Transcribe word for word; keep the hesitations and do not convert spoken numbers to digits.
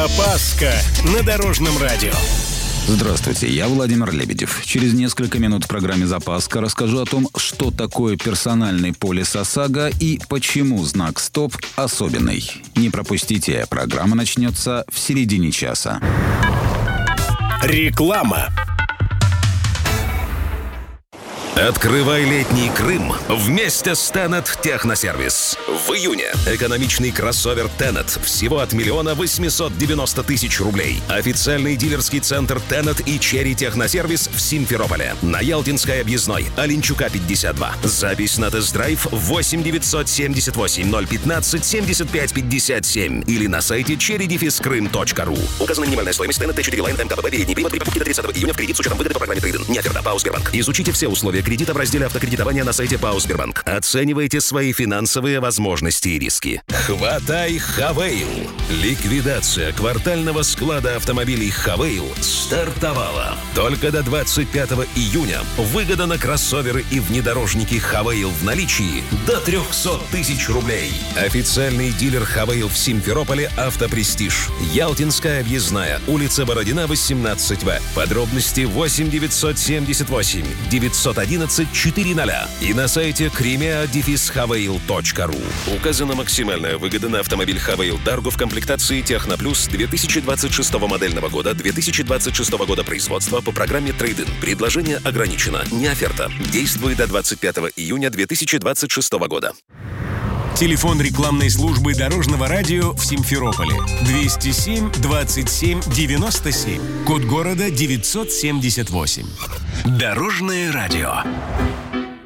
Опаска на Дорожном радио. Здравствуйте, я Владимир Лебедев. Через несколько минут в программе «Запаска» расскажу о том, что такое персональный полис ОСАГО и почему знак «Стоп» особенный. Не пропустите, программа начнется в середине часа. Реклама. Открывай летний Крым вместе с Тенет Техносервис. В июне экономичный кроссовер Тенет всего от миллиона восемьсот девяносто тысяч рублей. Официальный дилерский центр Тенет и Черри Техносервис в Симферополе. На Ялтинской объездной, Оленчука пятьдесят два. Запись на тест-драйв восемь девятьсот семьдесят восемь ноль пятнадцать семьдесят пять пятьдесят семь или на сайте черри дефис крым точка ру. Указана минимальная стоимость Тенет Т четыре Лайн МКБ. Передний привод при покупке до тридцатого июня в кредит с учетом выгоды по программе Трейден. Не оферта. ПАО Сбербанк. Изучите все условия кредита в разделе автокредитования на сайте ПАО Сбербанк. Оценивайте свои финансовые возможности и риски. Хватай Хавейл. Ликвидация квартального склада автомобилей Хавейл стартовала. Только до двадцать пятого июня выгода на кроссоверы и внедорожники Хавейл в наличии до триста тысяч рублей. Официальный дилер Хавейл в Симферополе «Автопрестиж». Ялтинская объездная, улица Бородина, восемнадцать В. Подробности восемь девятьсот семьдесят восемь девятьсот одиннадцать четыреста и на сайте кримеа дефис хавейл точка ру. Указана максимальная выгода на автомобиль Хавейл Дарго в комплектации Техно Плюс две тысячи двадцать шестого модельного года, две тысячи двадцать шестого года производства по программе Трейден. Предложение ограничено. Не оферта. Действует до двадцать пятого июня две тысячи двадцать шестого года. Телефон рекламной службы Дорожного радио в Симферополе. двести семь двадцать семь девяносто семь. Код города девятьсот семьдесят восемь. Дорожное радио.